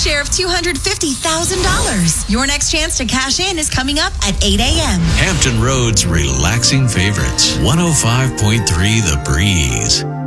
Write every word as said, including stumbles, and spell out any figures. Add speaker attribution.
Speaker 1: share of two hundred fifty thousand dollars. Your next chance to cash in is coming up at eight a.m.
Speaker 2: Hampton Roads relaxing favorites. one oh five point three The Breeze.